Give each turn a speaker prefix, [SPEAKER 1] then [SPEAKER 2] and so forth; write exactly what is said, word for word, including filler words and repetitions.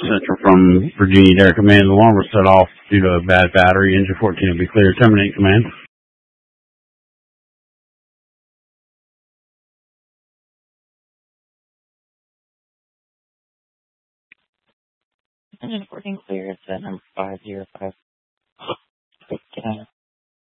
[SPEAKER 1] Central from Virginia Dare Command. The alarm was set off due to a bad battery. Engine fourteen will be clear. Terminate command.
[SPEAKER 2] Engine fourteen clear. It's at number five zero five. Get out.